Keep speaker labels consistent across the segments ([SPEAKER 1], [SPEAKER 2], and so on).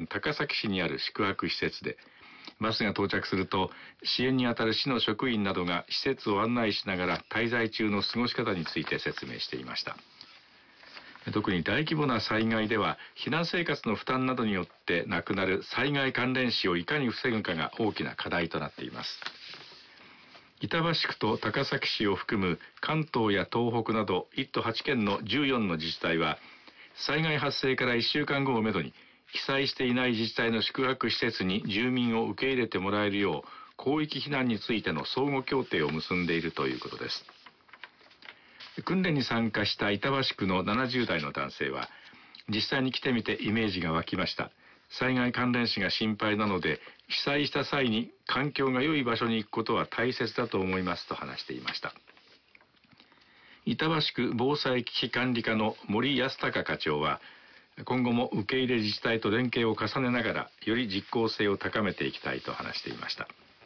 [SPEAKER 1] 高崎市にある宿泊施設で、バスが到着すると支援にあたる市の職員などが施設を案内しながら滞在中の過ごし方について説明していました。特に大規模な災害では避難生活の負担などによって亡くなる災害関連死をいかに防ぐかが大きな課題となっています。板橋区と高崎市を含む関東や東北など1都8県の14の自治体は、災害発生から1週間後をめどに被災していない自治体の宿泊施設に住民を受け入れてもらえるよう広域避難についての相互協定を結んでいるということです。訓練に参加した板橋区の70代の男性は、実際に来てみてイメージが湧きました。災害関連死が心配なので、被災した際に環境が良い場所に行くことは大切だと思いますと話していました。板橋区防災危機管理課の森康隆課長は、今後も受け入れ自治体と連携を重ねながらより実効性を高めていきたいと話していました。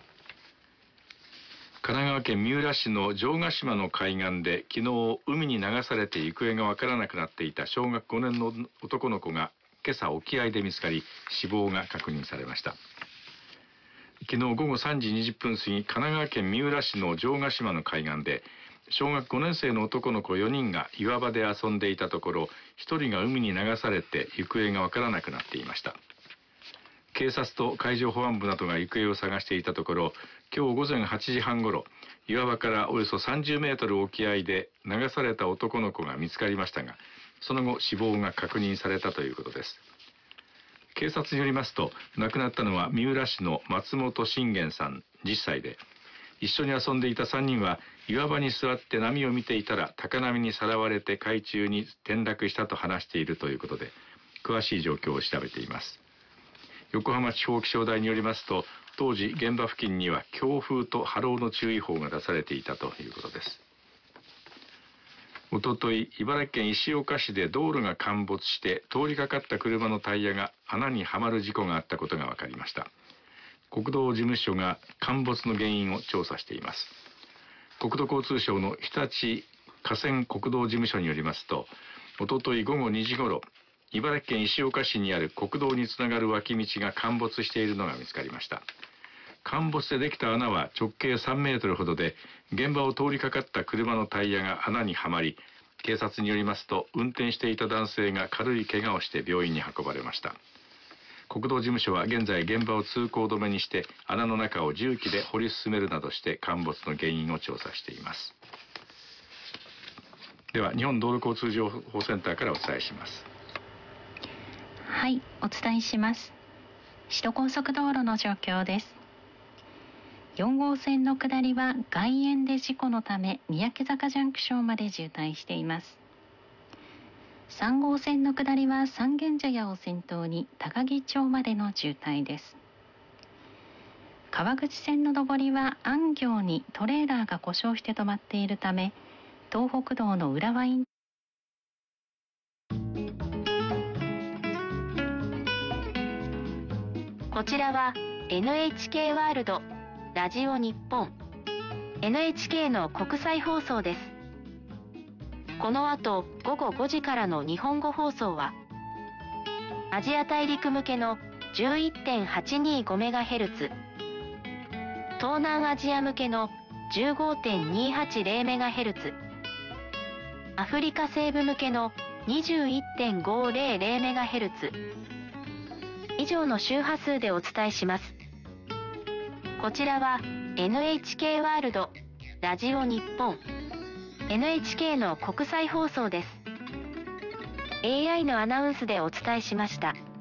[SPEAKER 1] 神奈川県三浦市の城ヶ島の海岸で昨日海に流されて行方がわからなくなっていた小学5年の男の子が今朝沖合で見つかり、死亡が確認されました。昨日午後3時20分過ぎ、神奈川県三浦市の城ヶ島の海岸で小学5年生の男の子4人が岩場で遊んでいたところ、1人が海に流されて行方がわからなくなっていました。警察と海上保安部などが行方を探していたところ、今日午前8時半ごろ、岩場からおよそ30メートル沖合で流された男の子が見つかりましたが、その後死亡が確認されたということです。警察によりますと、亡くなったのは三浦市の松本信玄さん10歳で、一緒に遊んでいた3人は岩場に座って波を見ていたら高波にさらわれて海中に転落したと話しているということで、詳しい状況を調べています。横浜地方気象台によりますと、当時現場付近には強風と波浪の注意報が出されていたということです。おととい、茨城県石岡市で道路が陥没して通りかかった車のタイヤが穴にはまる事故があったことが分かりました。国道事務所が陥没の原因を調査しています。国土交通省の日立河川国道事務所によりますと、おととい午後2時ごろ、茨城県石岡市にある国道につながる脇道が陥没しているのが見つかりました。陥没でできた穴は直径3メートルほどで、現場を通りかかった車のタイヤが穴にはまり、警察によりますと運転していた男性が軽い怪我をして病院に運ばれました。国道事務所は現在現場を通行止めにして穴の中を重機で掘り進めるなどして陥没の原因を調査しています。では日本道路交通情報センターからお伝えします。
[SPEAKER 2] はい、お伝えします。首都高速道路の状況です。4号線の下りは外苑で事故のため三宅坂ジャンクションまで渋滞しています。3号線の下りは三軒茶屋を先頭に高木町までの渋滞です。川口線の上りは安行にトレーラーが故障して止まっているため、東北道の浦和イン
[SPEAKER 3] こちらは NHK ワールドラジオ日本 NHK の国際放送です。この後午後5時からの日本語放送はアジア大陸向けの 11.825MHz、 東南アジア向けの 15.280MHz、 アフリカ西部向けの 21.500MHz 以上の周波数でお伝えします。こちらは NHK ワールドラジオ日本 NHK の国際放送です。 AI のアナウンスでお伝えしました。